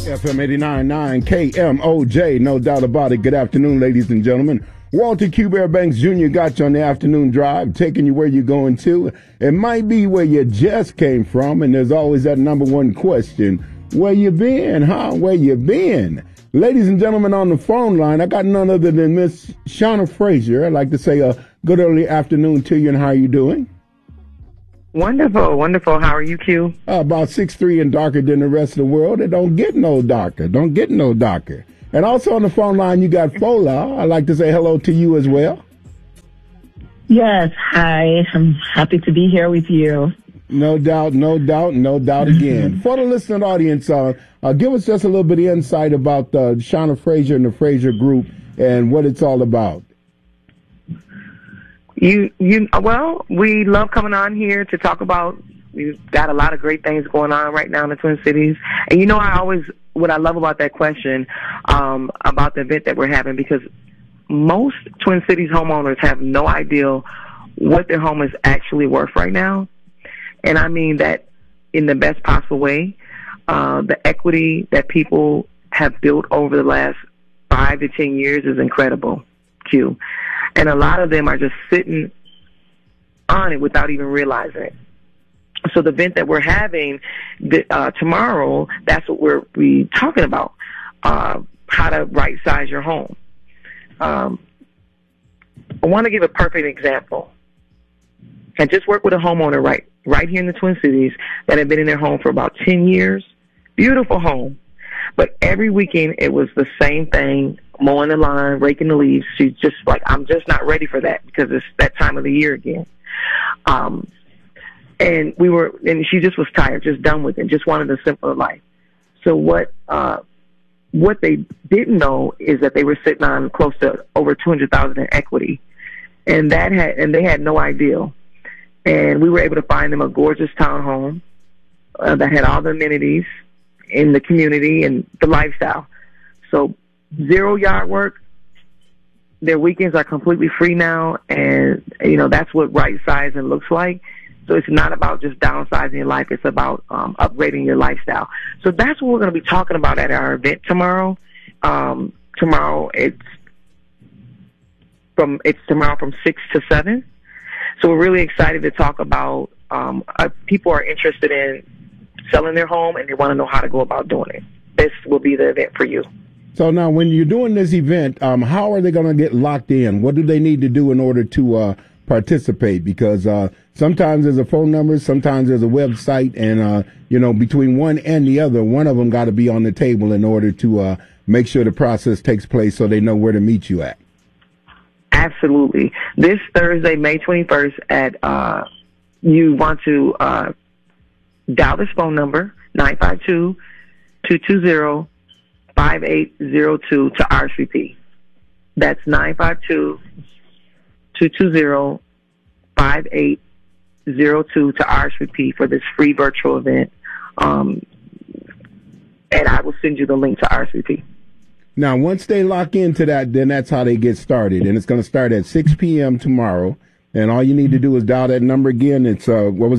FM 89.9 KMOJ, no doubt about it. Good afternoon, ladies and gentlemen. Walter Q. Bear Banks Jr. got you on the afternoon drive, taking you where you're going to. It might be where you just came from, and there's always that number one question. Where you been, huh? Where you been? Ladies and gentlemen, on the phone line, I got none other than Miss Shauna Frazier. I'd like to say a good early afternoon to you, and how are you doing? Wonderful, wonderful. How are you, Q? About 6'3" and darker than the rest of the world. It don't get no darker. Don't get no darker. And also on the phone line, you got Fola. I'd like to say hello to you as well. Yes, hi. I'm happy to be here with you. No doubt, no doubt, no doubt again. For the listening audience, give us just a little bit of insight about Shauna Frazier and the Frazier Group and what it's all about. Well, we love coming on here to talk about. We've got a lot of great things going on right now in the Twin Cities, and what I love about that question about the event that we're having, because most Twin Cities homeowners have no idea what their home is actually worth right now, and I mean that in the best possible way. The equity that people have built over the last 5 to 10 years is incredible, Q. And a lot of them are just sitting on it without even realizing it. So the event that we're having tomorrow, that's what we're talking about, how to right-size your home. I want to give a perfect example. I just worked with a homeowner right here in the Twin Cities that had been in their home for about 10 years. Beautiful home. But every weekend it was the same thing, mowing the lawn, raking the leaves. She's just like, I'm just not ready for that because it's that time of the year again. And she just was tired, just done with it, just wanted a simpler life. So what they didn't know is that they were sitting on close to over $200,000 in equity, and they had no idea. And we were able to find them a gorgeous townhome that had all the amenities in the community and the lifestyle. So 0 yard work. Their weekends are completely free now, and that's what right sizing looks like. So it's not about just downsizing your life; it's about upgrading your lifestyle. So that's what we're going to be talking about at our event tomorrow. Tomorrow it's from 6 to 7. So we're really excited to talk about. People are interested in selling their home, and they want to know how to go about doing it. This will be the event for you. So now, when you're doing this event, how are they going to get locked in? What do they need to do in order to participate? Because sometimes there's a phone number, sometimes there's a website, and between one and the other, one of them got to be on the table in order to make sure the process takes place, so they know where to meet you at. Absolutely. This Thursday, May 21st, at you want to dial this phone number, 952-220-5802 to RSVP. That's 952-220-5802 to RSVP for this free virtual event. And I will send you the link to RSVP. Now, once they lock into that, then that's how they get started. And it's going to start at 6 p.m. tomorrow. And all you need to do is dial that number again. It's,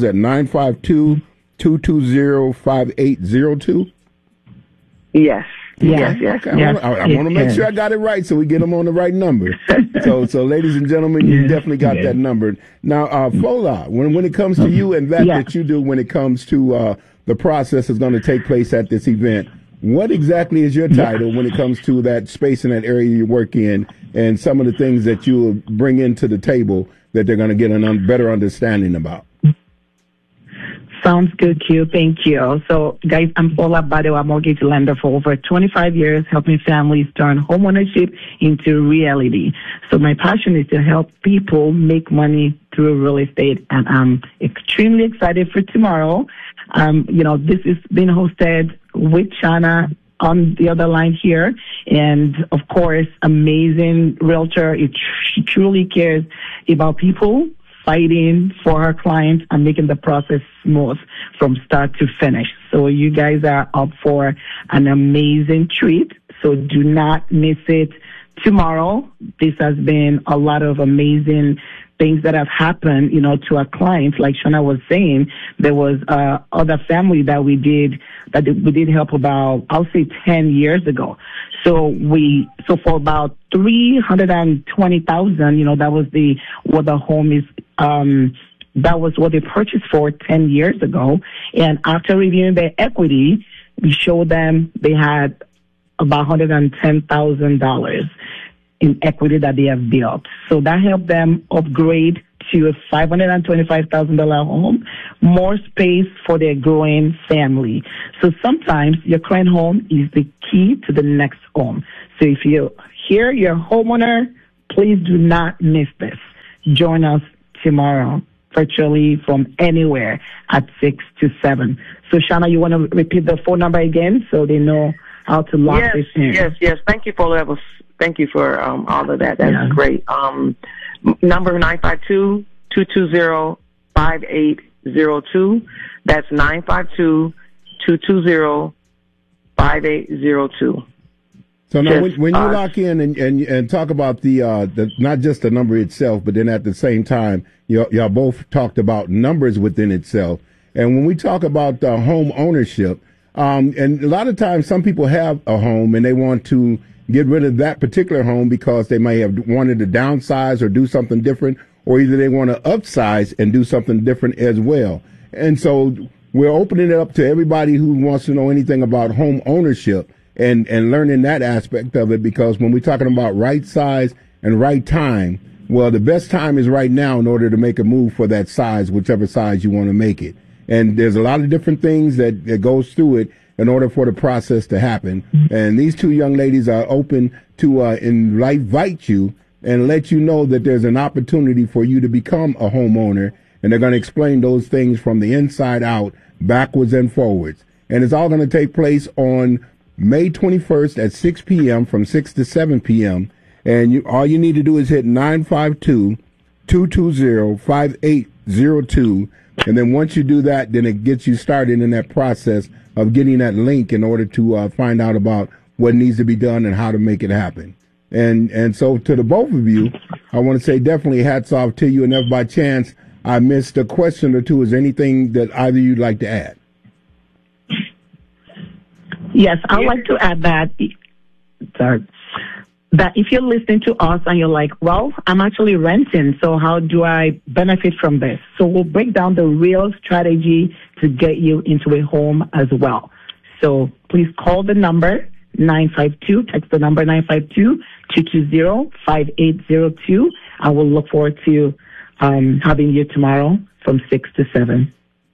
952-220-5802? Yes. Yes. Okay. I want to make sure I got it right so we get them on the right number. so ladies and gentlemen, you definitely got that number. Now, Fola, when it comes to you and that you do when it comes to the process that's going to take place at this event, what exactly is your title when it comes to that space in that area you work in and some of the things that you will bring into the table that they're going to get a better understanding about? Sounds good, Q. Thank you. So, guys, I'm Fola Badewa, mortgage lender for over 25 years, helping families turn homeownership into reality. So my passion is to help people make money through real estate, and I'm extremely excited for tomorrow. This is being hosted with Shauna on the other line here, and of course, amazing realtor. She truly cares about people, fighting for her clients and making the process smooth from start to finish. So you guys are up for an amazing treat. So do not miss it tomorrow. This has been a lot of amazing things that have happened, to our clients. Like Shana was saying, there was other family that we did help about, I'll say 10 years ago. So for about 320,000, that was what the home is, that was what they purchased for 10 years ago. And after reviewing their equity, we showed them they had about $110,000 in equity that they have built. So that helped them upgrade to a $525,000 home, more space for their growing family. So sometimes your current home is the key to the next home. So if you're here, you're a homeowner, please do not miss this. Join us tomorrow, virtually from anywhere at 6 to 7. So Shana, you want to repeat the phone number again so they know how to lock this in? Yes. Thank you for that. Thank you for all of that. That's great. Number 952-220-5802. That's 952-220-5802. So now, when you lock in and talk about the not just the number itself, but then at the same time, y'all both talked about numbers within itself. And when we talk about home ownership, and a lot of times some people have a home and they want to get rid of that particular home because they may have wanted to downsize or do something different, or either they want to upsize and do something different as well. And so we're opening it up to everybody who wants to know anything about home ownership and learning that aspect of it, because when we're talking about right size and right time, well, the best time is right now in order to make a move for that size, whichever size you want to make it. And there's a lot of different things that goes through it in order for the process to happen. And these two young ladies are open to invite you and let you know that there's an opportunity for you to become a homeowner. And they're going to explain those things from the inside out, backwards and forwards. And it's all going to take place on May 21st at 6 p.m. from 6 to 7 p.m. And all you need to do is hit 952-220-5802. And then once you do that, then it gets you started in that process of getting that link in order to find out about what needs to be done and how to make it happen. And so to the both of you, I want to say definitely hats off to you. And if by chance I missed a question or two, is there anything that either you'd like to add? Yes, I'd like to add that if you're listening to us and you're like, well, I'm actually renting, so how do I benefit from this? So we'll break down the real strategy to get you into a home as well. So please call the number 952, text the number 952-220-5802. I will look forward to having you tomorrow from 6 to 7.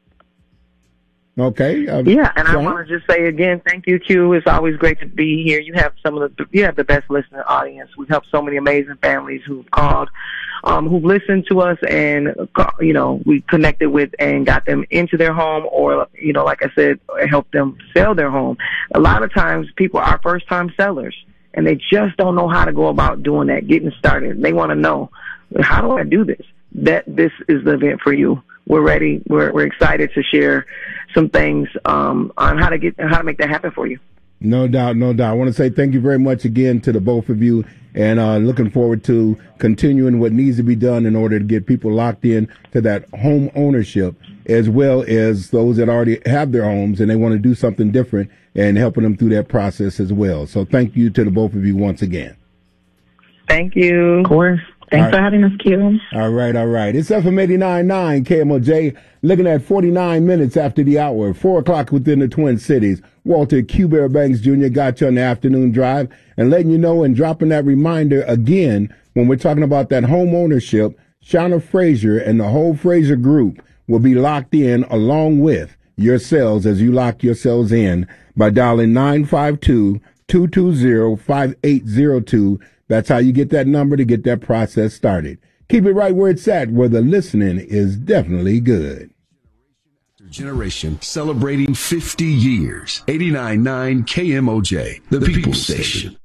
Okay. And I want to just say again, thank you, Q. It's always great to be here. You have the best listening audience. We've helped so many amazing families who've called, who've listened to us, and we connected with and got them into their home, or like I said, help them sell their home. A lot of times, people are first-time sellers, and they just don't know how to go about doing that, getting started. They want to know, how do I do this? This is the event for you. We're ready. We're excited to share some things on how to make that happen for you. No doubt. I want to say thank you very much again to the both of you, and looking forward to continuing what needs to be done in order to get people locked in to that home ownership, as well as those that already have their homes and they want to do something different, and helping them through that process as well. So thank you to the both of you once again. Thank you. Of course. Thanks for having us, Q. All right. It's FM 89.9 KMOJ, looking at 49 minutes after the hour, 4 o'clock within the Twin Cities. Walter Q. Bear Banks Jr. got you on the afternoon drive, and letting you know and dropping that reminder again, when we're talking about that home ownership, Shauna Frazier and the whole Frazier group will be locked in along with yourselves as you lock yourselves in by dialing 952-220-5802. That's how you get that number to get that process started. Keep it right where it's at, where the listening is definitely good. Generation celebrating 50 years. 89.9 KMOJ, the People's Station.